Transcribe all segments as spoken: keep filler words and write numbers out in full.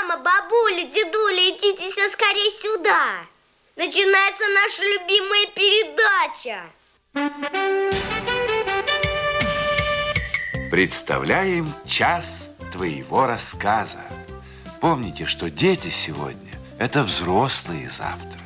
Мама, бабуля, дедуля, идите все скорее сюда. Начинается наша любимая передача. Представляем час твоего рассказа. Помните, что дети сегодня – это взрослые завтра.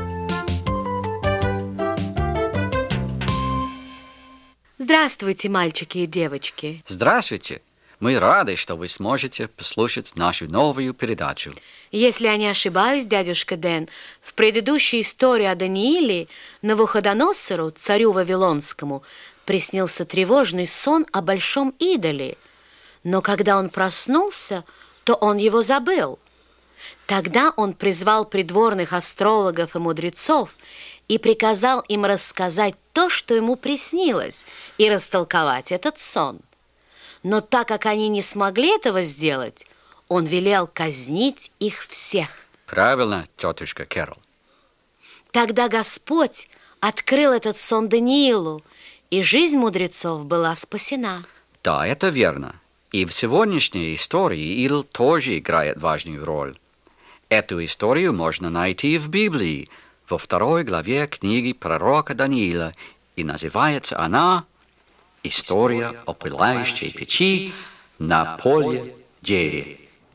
Здравствуйте, мальчики и девочки. Здравствуйте. Мы рады, что вы сможете послушать нашу новую передачу. Если я не ошибаюсь, дядюшка Дэн, в предыдущей истории о Данииле Навуходоносору, царю Вавилонскому, приснился тревожный сон о большом идоле. Но когда он проснулся, то он его забыл. Тогда он призвал придворных астрологов и мудрецов и приказал им рассказать то, что ему приснилось, и растолковать этот сон. Но так как они не смогли этого сделать, он велел казнить их всех. Правильно, тетушка Кэрол. Тогда Господь открыл этот сон Даниилу, и жизнь мудрецов была спасена. Да, это верно. И в сегодняшней истории идол тоже играет важную роль. Эту историю можно найти в Библии, во второй главе книги пророка Даниила, и называется она «История о пылающей печи на поле Джерри».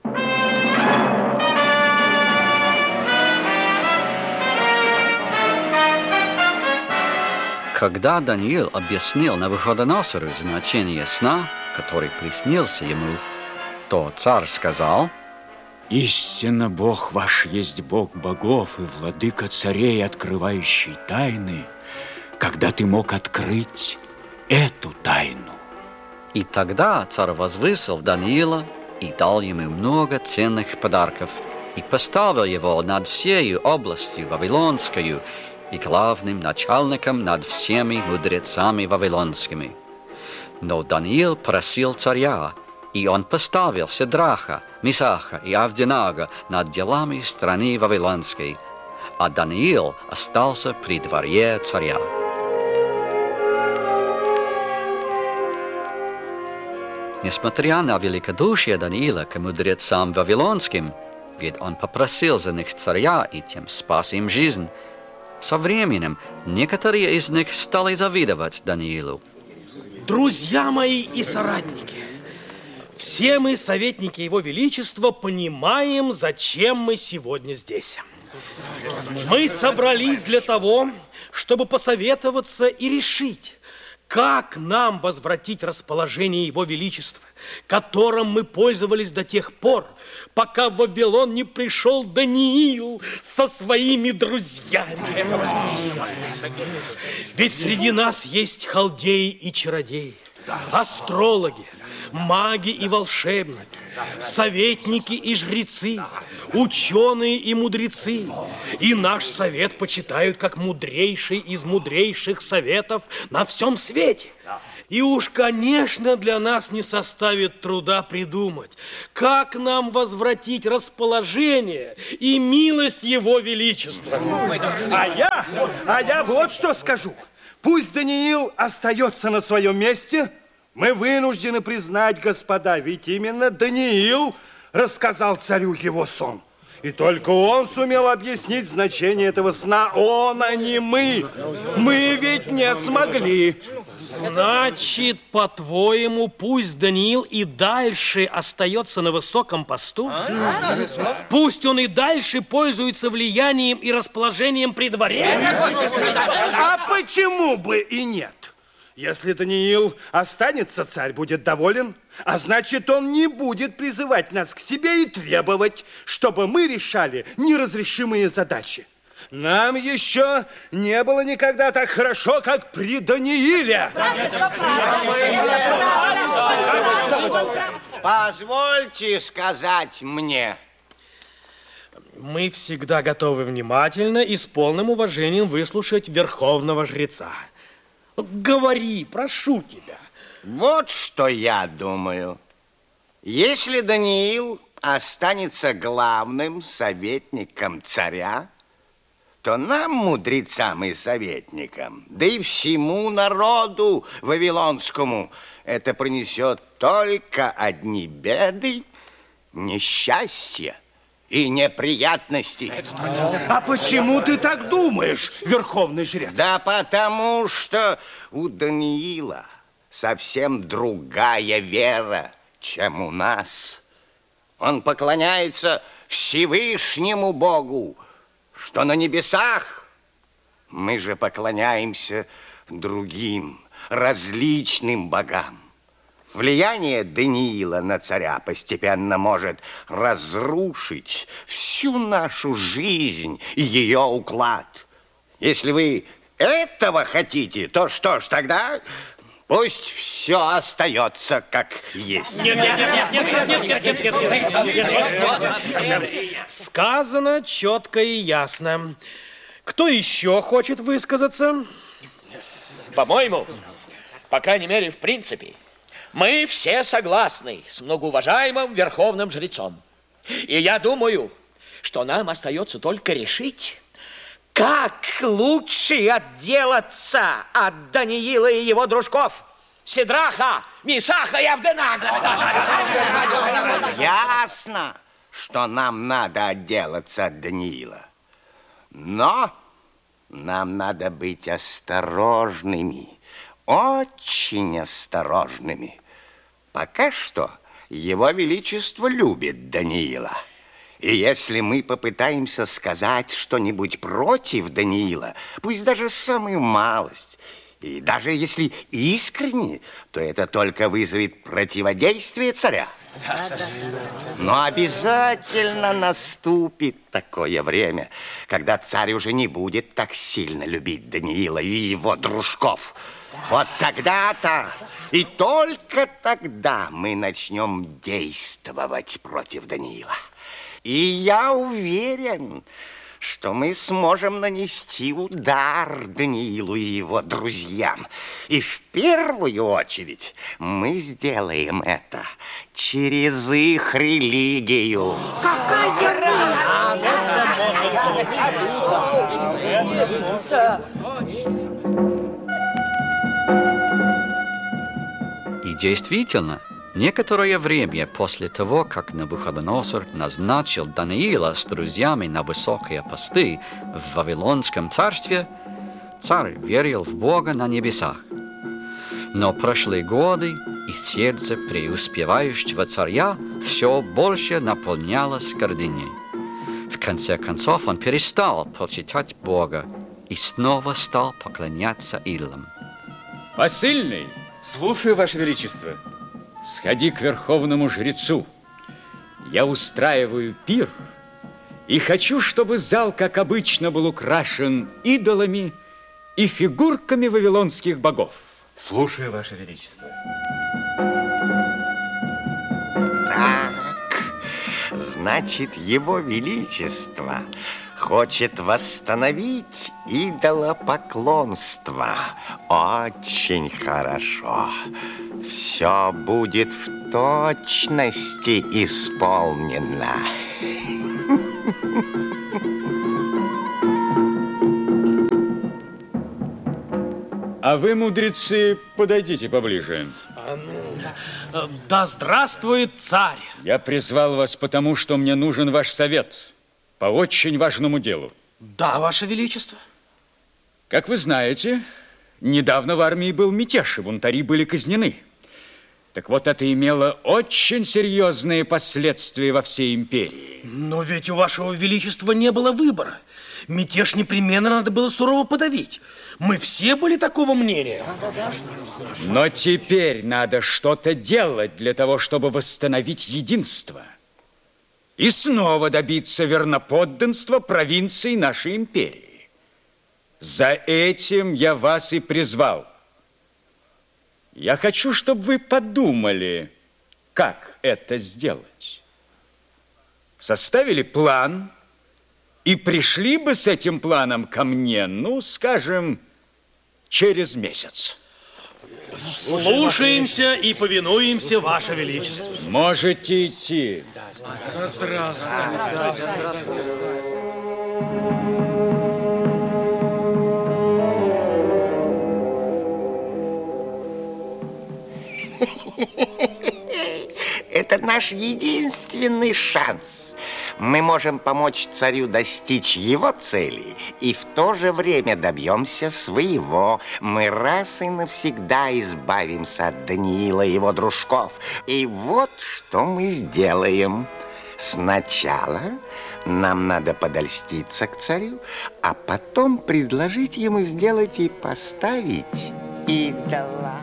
Когда Даниил объяснил Навуходоносору значение сна, который приснился ему, то царь сказал: «Истинно Бог ваш есть Бог богов и владыка царей, открывающий тайны, когда ты мог открыть эту тайну». И тогда царь возвысил Даниила и дал ему много ценных подарков и поставил его над всею областью Вавилонскую и главным начальником над всеми мудрецами вавилонскими. Но Даниил просил царя, и он поставил Сидраха, Мисаха и Авдинага над делами страны Вавилонской, а Даниил остался при дворе царя. Несмотря на великодушие Даниила к мудрецам вавилонским, ведь он попросил за них царя и тем спас им жизнь, со временем некоторые из них стали завидовать Даниилу. Друзья мои и соратники, все мы, советники Его Величества, понимаем, зачем мы сегодня здесь. Мы собрались для того, чтобы посоветоваться и решить, как нам возвратить расположение Его Величества, которым мы пользовались до тех пор, пока в Вавилон не пришел Даниил со своими друзьями. Ведь среди нас есть халдеи и чародеи, астрологи, маги и волшебники, советники и жрецы, ученые и мудрецы. И наш совет почитают как мудрейший из мудрейших советов на всем свете. И уж, конечно, для нас не составит труда придумать, как нам возвратить расположение и милость Его Величества. А я, а я вот что скажу. Пусть Даниил остается на своем месте. Мы вынуждены признать, господа, ведь именно Даниил рассказал царю его сон. И только он сумел объяснить значение этого сна. Он, а не мы. Мы ведь не смогли. Значит, по-твоему, пусть Даниил и дальше остается на высоком посту? А? Пусть он и дальше пользуется влиянием и расположением при дворе? А почему бы и нет? Если Даниил останется, царь будет доволен, а значит, он не будет призывать нас к себе и требовать, чтобы мы решали неразрешимые задачи. Нам еще не было никогда так хорошо, как при Данииле. Позвольте сказать мне. Мы всегда готовы внимательно и с полным уважением выслушать верховного жреца. Говори, прошу тебя. Вот что я думаю. Если Даниил останется главным советником царя, то нам, мудрецам и советникам, да и всему народу вавилонскому, это принесет только одни беды, несчастья и неприятностей. А почему ты так думаешь, верховный жрец? Да потому что у Даниила совсем другая вера, чем у нас. Он поклоняется Всевышнему Богу, что на небесах. Мы же поклоняемся другим, различным богам. Влияние Даниила на царя постепенно может разрушить всю нашу жизнь и ее уклад. Если вы этого хотите, то что ж тогда... Пусть все остается как есть. Нет, нет, нет, нет, нет, нет, нет, нет, нет. Сказано четко и ясно. Кто еще хочет высказаться? По-моему, по крайней мере, в принципе, мы все согласны с многоуважаемым верховным жрецом. И я думаю, что нам остается только решить, как лучше отделаться от Даниила и его дружков? Сидраха, Мисаха и Авденаго. Ясно, что нам надо отделаться от Даниила. Но нам надо быть осторожными, очень осторожными. Пока что Его Величество любит Даниила. И если мы попытаемся сказать что-нибудь против Даниила, пусть даже самую малость, и даже если искренне, то это только вызовет противодействие царя. Но обязательно наступит такое время, когда царь уже не будет так сильно любить Даниила и его дружков. Вот тогда-то и только тогда мы начнем действовать против Даниила. И я уверен, что мы сможем нанести удар Даниилу и его друзьям. И в первую очередь мы сделаем это через их религию. Какая И действительно, некоторое время после того, как Навуходоносор назначил Даниила с друзьями на высокие посты в Вавилонском царстве, царь верил в Бога на небесах. Но прошли годы, и сердце преуспевающего царя все больше наполнялось гордыней. В конце концов он перестал почитать Бога и снова стал поклоняться идолам. Посыльный, слушаю, Ваше Величество. Сходи к верховному жрецу. Я устраиваю пир и хочу, чтобы зал, как обычно, был украшен идолами и фигурками вавилонских богов. Слушаю, Ваше Величество. Так, значит, Его Величество хочет восстановить идолопоклонство. Очень хорошо. Все будет в точности исполнено. А вы, мудрецы, подойдите поближе. Да здравствует царь! Я призвал вас потому, что мне нужен ваш совет по очень важному делу. Да, Ваше Величество. Как вы знаете, недавно в армии был мятеж, и бунтари были казнены. Так вот, это имело очень серьезные последствия во всей империи. Но ведь у Вашего Величества не было выбора. Мятеж непременно надо было сурово подавить. Мы все были такого мнения. Но теперь надо что-то делать для того, чтобы восстановить единство. И снова добиться верноподданства провинций нашей империи. За этим я вас и призвал. Я хочу, чтобы вы подумали, как это сделать. Составили план и пришли бы с этим планом ко мне, ну, скажем, через месяц. Слушаемся и повинуемся, Ваше Величество. Можете идти. Это наш единственный шанс Мы можем помочь царю достичь его цели и в то же время добьемся своего. Мы раз и навсегда избавимся от Даниила и его дружков. И вот что мы сделаем. Сначала нам надо подольститься к царю, а потом предложить ему сделать и поставить идола.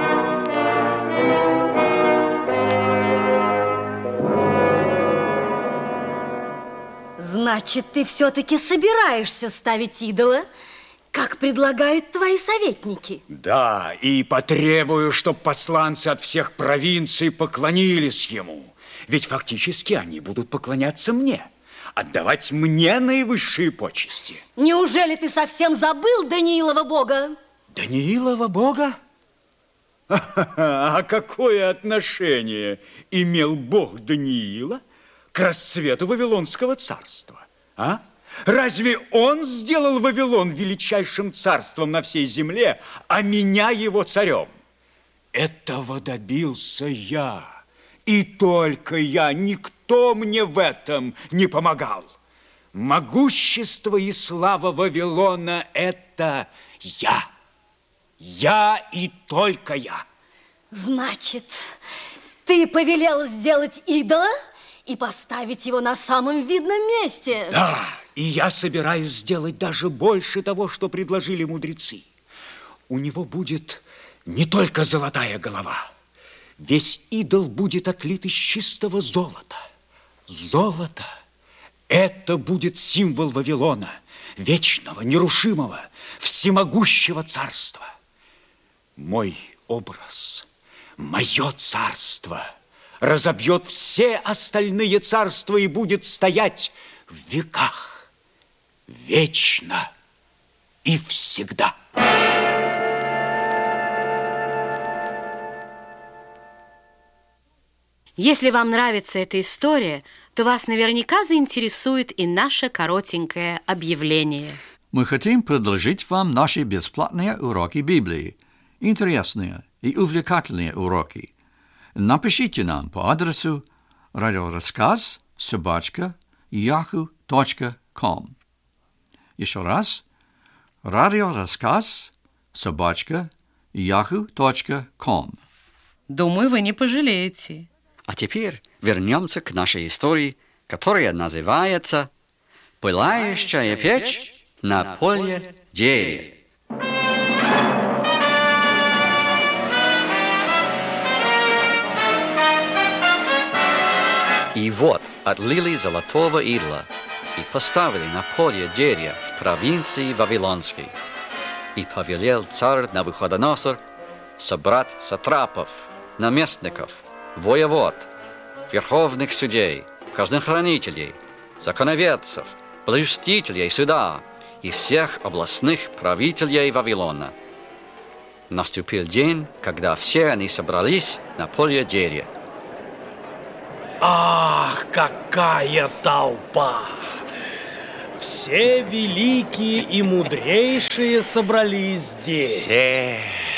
Значит, ты все-таки собираешься ставить идола, как предлагают твои советники? Да, и потребую, чтобы посланцы от всех провинций поклонились ему. Ведь фактически они будут поклоняться мне, отдавать мне наивысшие почести. Неужели ты совсем забыл Даниилова бога? Даниилова бога? А какое отношение имел бог Даниила к расцвету Вавилонского царства? А? Разве он сделал Вавилон величайшим царством на всей земле, а меня его царем? Этого добился я. И только я, никто мне в этом не помогал. Могущество и слава Вавилона – это я. Я и только я. Значит, ты повелел сделать идола и поставить его на самом видном месте? Да, и я собираюсь сделать даже больше того, что предложили мудрецы. У него будет не только золотая голова. Весь идол будет отлит из чистого золота. Золото – это будет символ Вавилона, вечного, нерушимого, всемогущего царства. Мой образ, мое царство разобьет все остальные царства и будет стоять в веках, вечно и всегда. Если вам нравится эта история, то вас наверняка заинтересует и наше коротенькое объявление. Мы хотим предложить вам наши бесплатные уроки Библии. Интересные и увлекательные уроки. Напишите нам по адресу радиорассказ собака яху точка ком. Еще раз. Радиорассказ собака яху точка ком. Думаю, вы не пожалеете. А теперь вернемся к нашей истории, которая называется «Пылающая печь на поле деревьев». И вот отлили золотого идола и поставили на поле деревья в провинции Вавилонской. И повелел царь Навуходоносор собрать сатрапов, наместников, воевод, верховных судей, казнохранителей, законоведцев, блюстителей суда и всех областных правителей Вавилона. Наступил день, когда все они собрались на поле деревья. Ах, какая толпа! Все великие и мудрейшие собрались здесь. Все,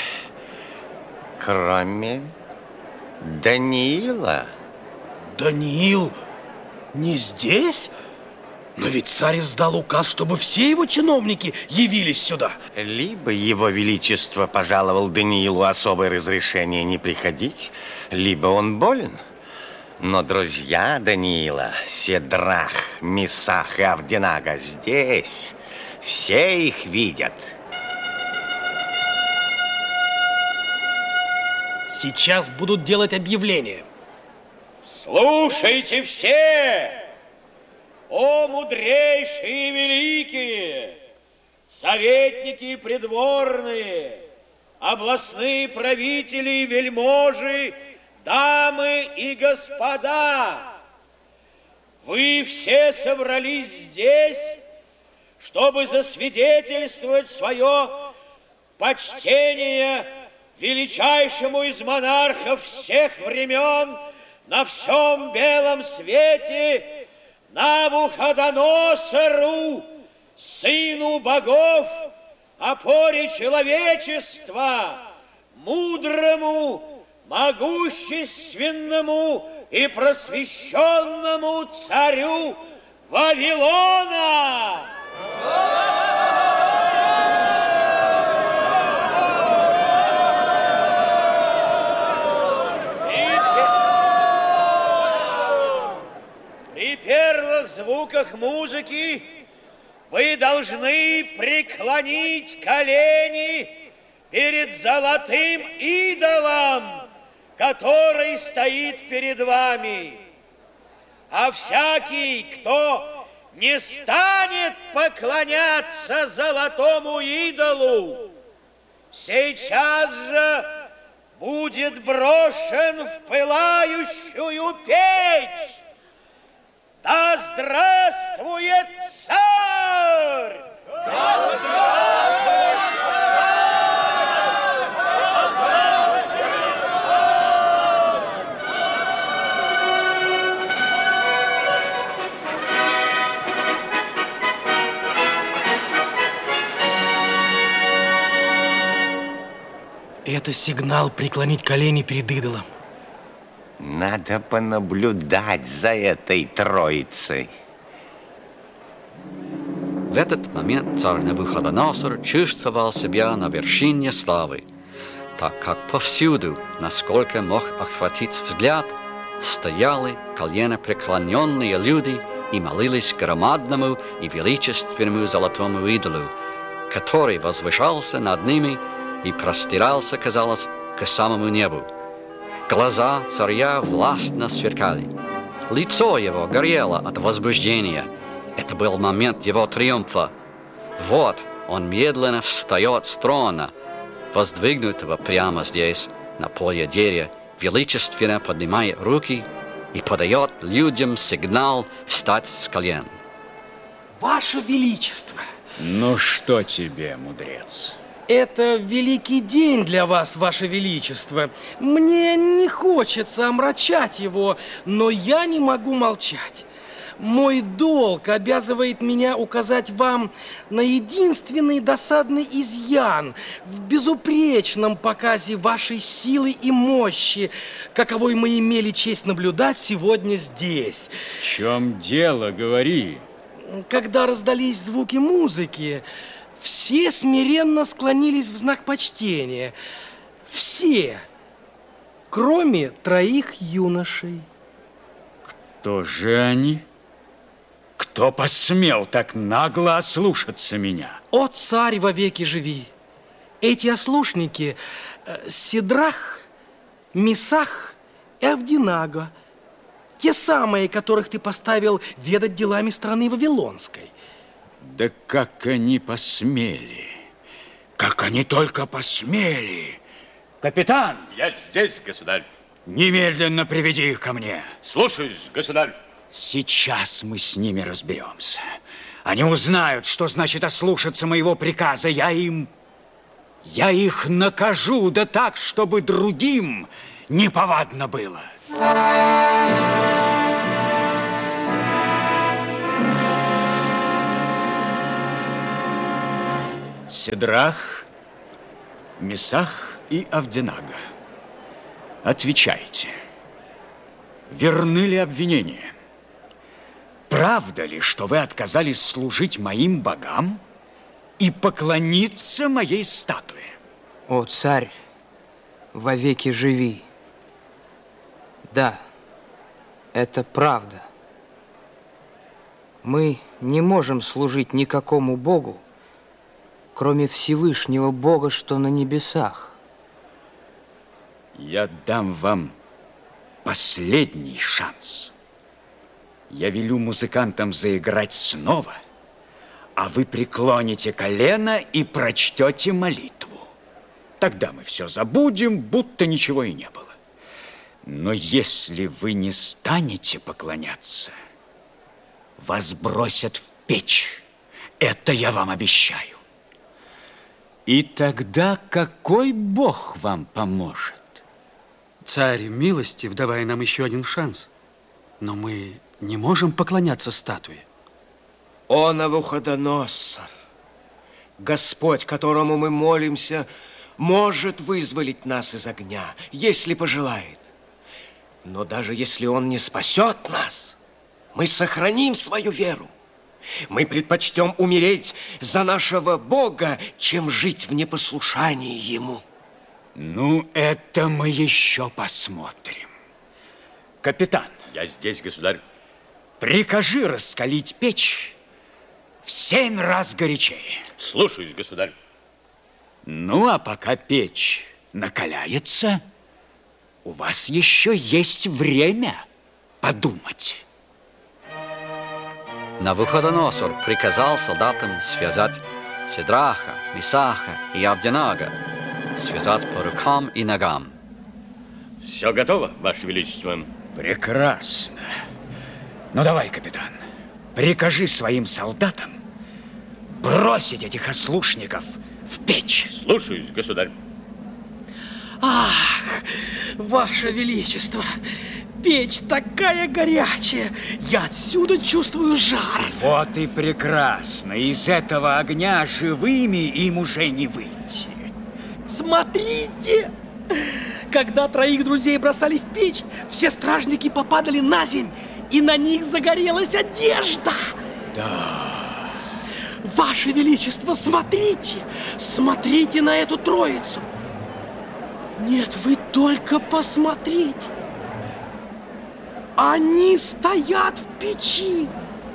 кроме Даниила. Даниил не здесь? Но ведь царь издал указ, чтобы все его чиновники явились сюда. Либо его величество пожаловал Даниилу особое разрешение не приходить, либо он болен. Но друзья Даниила, Седрах, Месах и Авденага здесь. Все их видят. Сейчас будут делать объявление. Слушайте все, о мудрейшие и великие, советники и придворные, областные правители и вельможи, дамы и господа, вы все собрались здесь, чтобы засвидетельствовать свое почтение величайшему из монархов всех времен на всем белом свете, Навуходоносору, сыну богов, опоре человечества, мудрому, могущественному и просвещенному царю Вавилона! При первых звуках музыки вы должны преклонить колени перед золотым идолом, который стоит перед вами. А всякий, кто не станет поклоняться золотому идолу, сейчас же будет брошен в пылающую печь. Да здравствует царь! Да здравствует Это сигнал преклонить колени перед идолом. Надо понаблюдать за этой троицей. В этот момент царь Навуходоносор чувствовал себя на вершине славы, так как повсюду, насколько мог охватить взгляд, стояли коленопреклоненные люди и молились громадному и величественному золотому идолу, который возвышался над ними и простирался, казалось, к самому небу. Глаза царя властно сверкали. Лицо его горело от возбуждения. Это был момент его триумфа. Вот он медленно встает с трона, воздвигнутого прямо здесь, на поле дерева, величественно поднимает руки и подает людям сигнал встать с колен. Ваше Величество! Ну что тебе, мудрец? Это великий день для вас, Ваше Величество. Мне не хочется омрачать его, но я не могу молчать. Мой долг обязывает меня указать вам на единственный досадный изъян в безупречном показе вашей силы и мощи, каковой мы имели честь наблюдать сегодня здесь. В чем дело, говори. Когда раздались звуки музыки, все смиренно склонились в знак почтения. Все, кроме троих юношей. Кто же они? Кто посмел так нагло ослушаться меня? О, царь, вовеки живи! Эти ослушники э, Сидрах, Месах и Авдинаго, те самые, которых ты поставил ведать делами страны Вавилонской. Да как они посмели! Как они только посмели! Капитан! Я здесь, государь. Немедленно приведи их ко мне. Слушаюсь, государь. Сейчас мы с ними разберемся. Они узнают, что значит ослушаться моего приказа. Я им... Я их накажу, да так, чтобы другим неповадно было. Сидрах, Месах и Авдинаго, отвечайте, верны ли обвинения? Правда ли, что вы отказались служить моим богам и поклониться моей статуе? О, царь, вовеки живи. Да, это правда. Мы не можем служить никакому богу, кроме Всевышнего Бога, что на небесах. Я дам вам последний шанс. Я велю музыкантам заиграть снова, а вы преклоните колено и прочтете молитву. Тогда мы все забудем, будто ничего и не было. Но если вы не станете поклоняться, вас бросят в печь. Это я вам обещаю. И тогда какой бог вам поможет? Царь милостив, давая нам еще один шанс. Но мы не можем поклоняться статуе. О, Навуходоносор, Господь, которому мы молимся, может вызволить нас из огня, если пожелает. Но даже если он не спасет нас, мы сохраним свою веру. Мы предпочтем умереть за нашего Бога, чем жить в непослушании Ему. Ну, это мы еще посмотрим. Капитан. Я здесь, государь. Прикажи раскалить печь в семь раз горячее. Слушаюсь, государь. Ну, а пока печь накаляется, у вас еще есть время подумать. Навуходоносор приказал солдатам связать Сидраха, Мисаха и Авденага, связать по рукам и ногам. Все готово, Ваше Величество? Прекрасно. Ну, давай, капитан, прикажи своим солдатам бросить этих ослушников в печь. Слушаюсь, государь. Ах, Ваше Величество, печь такая горячая, я отсюда чувствую жар. Вот и прекрасно. Из этого огня живыми им уже не выйти. Смотрите! Когда троих друзей бросали в печь, все стражники попадали на земь, и на них загорелась одежда. Да. Ваше Величество, смотрите, смотрите на эту троицу. Нет, вы только посмотрите. Они стоят в печи,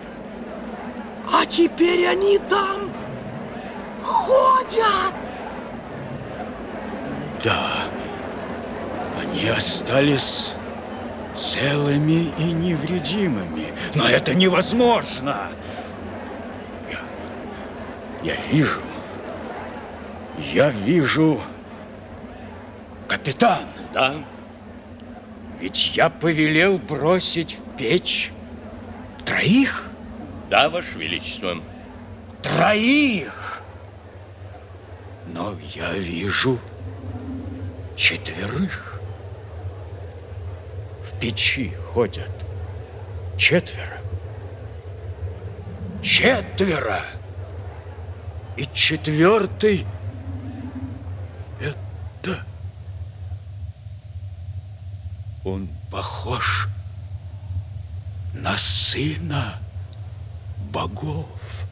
а теперь они там ходят. Да, они остались целыми и невредимыми. Но это невозможно. Я, я вижу, я вижу... Капитан. Да? Ведь я повелел бросить в печь троих? Да, Ваше Величество. Троих! Но я вижу четверых. В печи ходят четверо. Четверо! И четвертый это... Он похож на сына богов.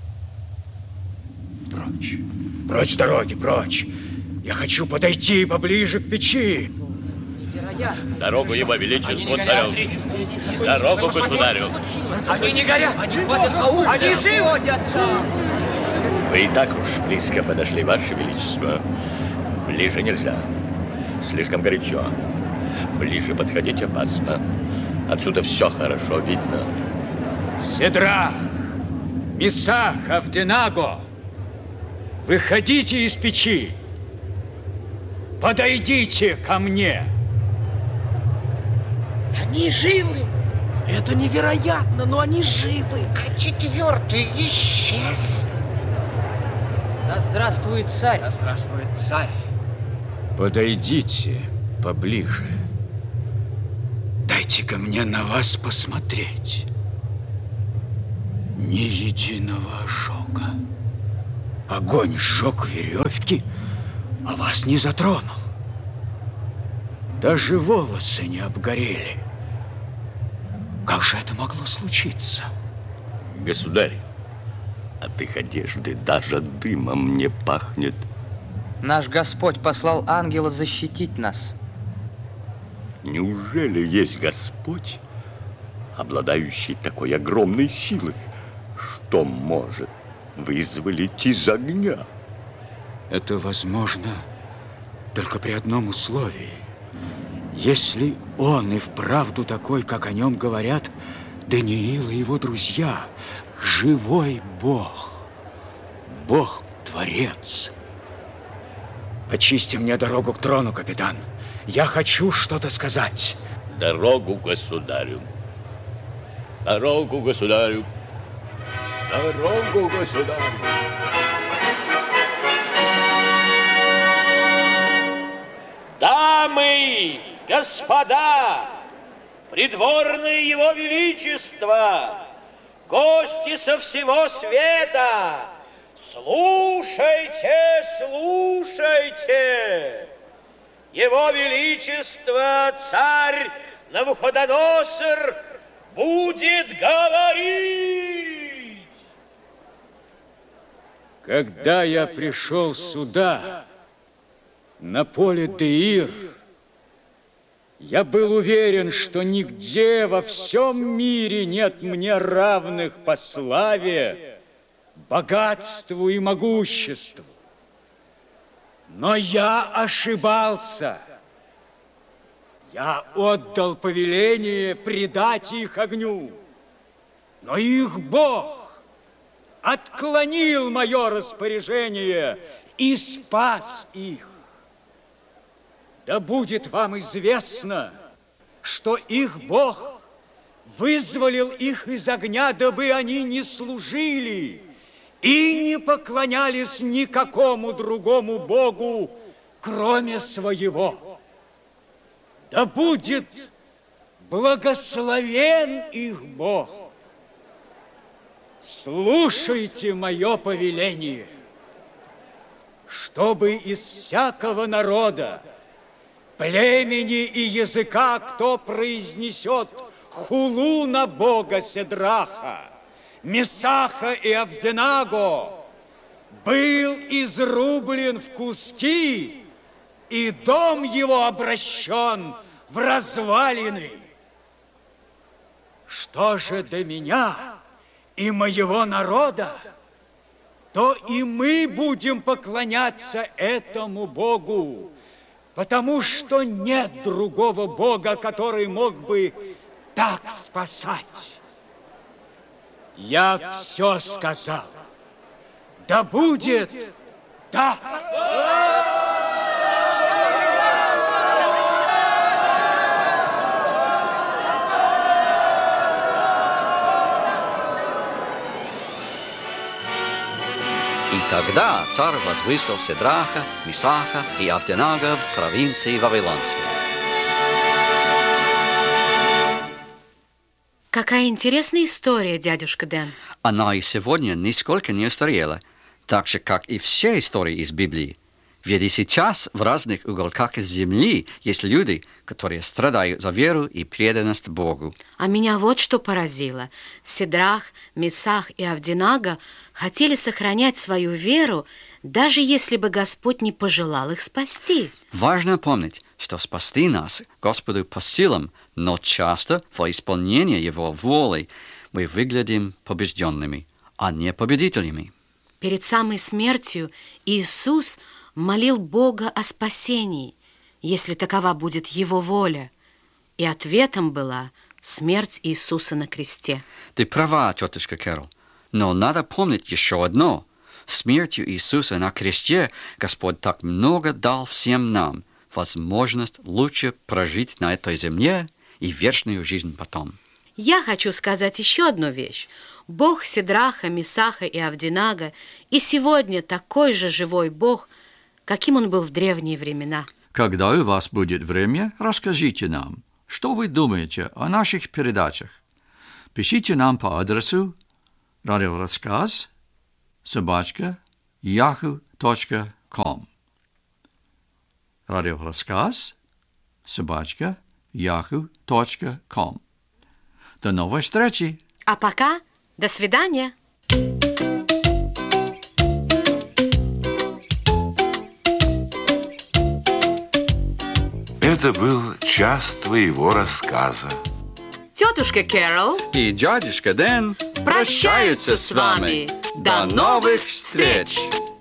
Прочь, прочь дороги, прочь. Я хочу подойти поближе к печи. Дорогу Его Величеству царю. Дорогу государю. Они не горят. Они живы. Вы и так уж близко подошли, Ваше Величество. Ближе нельзя. Слишком горячо. Ближе подходить опасно. Отсюда все хорошо видно. Сидрах, Мисах, Авденаго, выходите из печи. Подойдите ко мне. Они живы. Это невероятно, но они живы. А четвертый исчез. Да здравствует царь. Да здравствует царь. Подойдите поближе. Дайте-ка мне на вас посмотреть. Ни единого ожога. Огонь сжег веревки, а вас не затронул. Даже волосы не обгорели. Как же это могло случиться? Государь, от их одежды даже дымом не пахнет. Наш Господь послал ангела защитить нас. Неужели есть Господь, обладающий такой огромной силой, что может вызволить из огня? Это возможно только при одном условии. Если он и вправду такой, как о нем говорят Даниил и его друзья, живой Бог, Бог-творец. Очисти мне дорогу к трону, капитан. Я хочу что-то сказать. Дорогу государю. Дорогу государю. Дорогу государю. Дамы, господа, придворные его величества, гости со всего света, слушайте, слушайте. Его величество царь Навуходоносор будет говорить. Когда я пришел сюда, на поле Деир, я был уверен, что нигде во всем мире нет мне равных по славе, богатству и могуществу. Но я ошибался. Я отдал повеление предать их огню, но их Бог отклонил мое распоряжение и спас их. Да будет вам известно, что их Бог вызволил их из огня, дабы они не служили и не поклонялись никакому другому Богу, кроме своего. Да будет благословен их Бог. Слушайте мое повеление, чтобы из всякого народа, племени и языка, кто произнесет хулу на Бога Седраха, Месаха и Авденаго, был изрублен в куски, и дом его обращен в развалины. Что же до меня и моего народа, то и мы будем поклоняться этому Богу, потому что нет другого Бога, который мог бы так спасать. Я все сказал. Да будет так. И тогда царь возвысил Седраха, Месаха и Авденага в провинции Вавилонской. Какая интересная история, дядюшка Дэн. Она и сегодня нисколько не устарела, так же, как и все истории из Библии. Ведь и сейчас в разных уголках земли есть люди, которые страдают за веру и преданность Богу. А меня вот что поразило. Седрах, Месах и Авденага хотели сохранять свою веру, даже если бы Господь не пожелал их спасти. Важно помнить, что спасти нас Господу по силам, но часто во исполнении Его воли мы выглядим побежденными, а не победителями. Перед самой смертью Иисус молил Бога о спасении, если такова будет Его воля. И ответом была смерть Иисуса на кресте. Ты права, тетушка Кэрол, но надо помнить еще одно. Смертью Иисуса на кресте Господь так много дал всем нам возможность лучше прожить на этой земле и вечную жизнь потом. Я хочу сказать еще одну вещь. Бог Седраха, Месаха и Авденага и сегодня такой же живой Бог, каким он был в древние времена. Когда у вас будет время, расскажите нам, что вы думаете о наших передачах. Пишите нам по адресу радиорассказ собака яху точка ком. Радиорассказ собака яху точка ком. До новой встречи! А пока до свидания! Это был час твоего рассказа. Тетушка Кэрол и дядюшка Дэн прощаются с вами. До новых встреч!